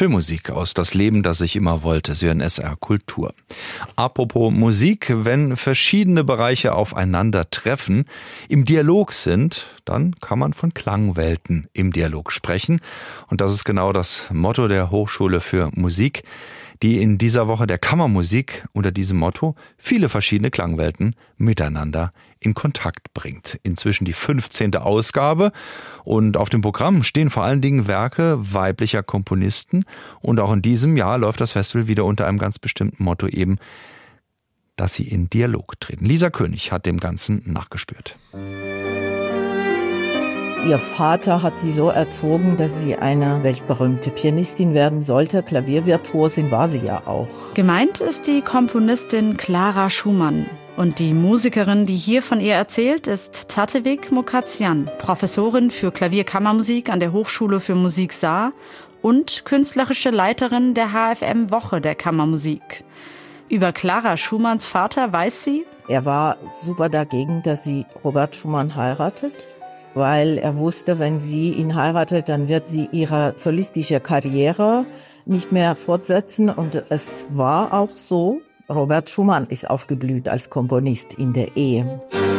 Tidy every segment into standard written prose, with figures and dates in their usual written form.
Filmmusik aus Das Leben, das ich immer wollte. Sie hören SR Kultur. Apropos Musik, wenn verschiedene Bereiche aufeinandertreffen, im Dialog sind, dann kann man von Klangwelten im Dialog sprechen. Und das ist genau das Motto der Hochschule für Musik, die in dieser Woche der Kammermusik unter diesem Motto viele verschiedene Klangwelten miteinander in Kontakt bringt. Inzwischen die 15. Ausgabe und auf dem Programm stehen vor allen Dingen Werke weiblicher Komponisten und auch in diesem Jahr läuft das Festival wieder unter einem ganz bestimmten Motto eben, dass sie in Dialog treten. Lisa König hat dem Ganzen nachgespürt. Ihr Vater hat sie so erzogen, dass sie eine weltberühmte Pianistin werden sollte. Klaviervirtuosin war sie ja auch. Gemeint ist die Komponistin Clara Schumann. Und die Musikerin, die hier von ihr erzählt, ist Tatevik Mukasyan, Professorin für Klavierkammermusik an der Hochschule für Musik Saar und künstlerische Leiterin der HFM-Woche der Kammermusik. Über Clara Schumanns Vater weiß sie: Er war super dagegen, dass sie Robert Schumann heiratet, weil er wusste, wenn sie ihn heiratet, dann wird sie ihre solistische Karriere nicht mehr fortsetzen. Und es war auch so. Robert Schumann ist aufgeblüht als Komponist in der Ehe.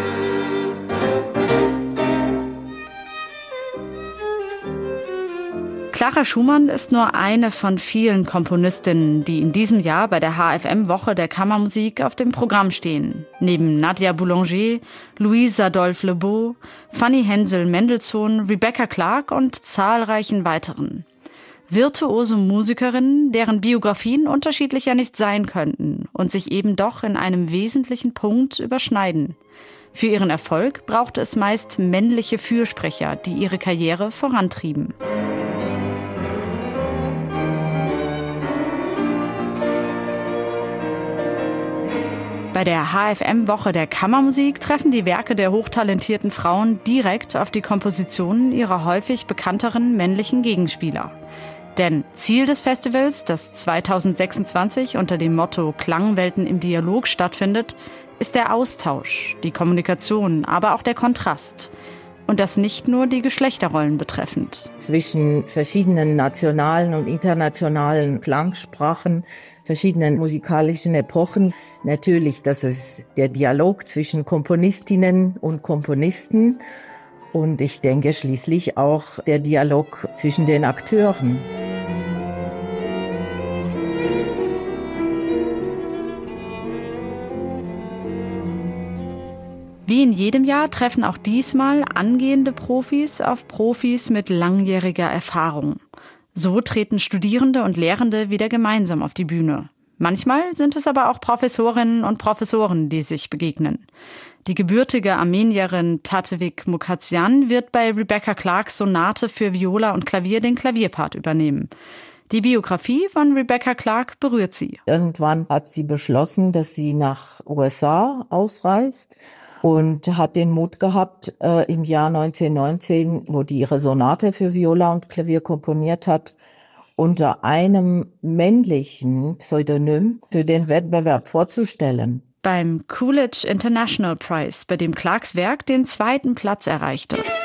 Clara Schumann ist nur eine von vielen Komponistinnen, die in diesem Jahr bei der HFM-Woche der Kammermusik auf dem Programm stehen. Neben Nadia Boulanger, Louise Adolphe-Lebeau, Fanny Hensel-Mendelssohn, Rebecca Clark und zahlreichen weiteren. Virtuose Musikerinnen, deren Biografien unterschiedlicher nicht sein könnten und sich eben doch in einem wesentlichen Punkt überschneiden. Für ihren Erfolg brauchte es meist männliche Fürsprecher, die ihre Karriere vorantrieben. Bei der HFM-Woche der Kammermusik treffen die Werke der hochtalentierten Frauen direkt auf die Kompositionen ihrer häufig bekannteren männlichen Gegenspieler. Denn Ziel des Festivals, das 2026 unter dem Motto Klangwelten im Dialog stattfindet, ist der Austausch, die Kommunikation, aber auch der Kontrast. Und das nicht nur die Geschlechterrollen betreffend. Zwischen verschiedenen nationalen und internationalen Klangsprachen, verschiedenen musikalischen Epochen. Natürlich, das ist der Dialog zwischen Komponistinnen und Komponisten. Und ich denke schließlich auch der Dialog zwischen den Akteuren. Wie in jedem Jahr treffen auch diesmal angehende Profis auf Profis mit langjähriger Erfahrung. So treten Studierende und Lehrende wieder gemeinsam auf die Bühne. Manchmal sind es aber auch Professorinnen und Professoren, die sich begegnen. Die gebürtige Armenierin Tatevik Mukasyan wird bei Rebecca Clarks Sonate für Viola und Klavier den Klavierpart übernehmen. Die Biografie von Rebecca Clark berührt sie. Irgendwann hat sie beschlossen, dass sie nach USA ausreist und hat den Mut gehabt, im Jahr 1919, wo die ihre Sonate für Viola und Klavier komponiert hat, unter einem männlichen Pseudonym für den Wettbewerb vorzustellen. Beim Coolidge International Prize, bei dem Clarks Werk den 2. Platz erreichte.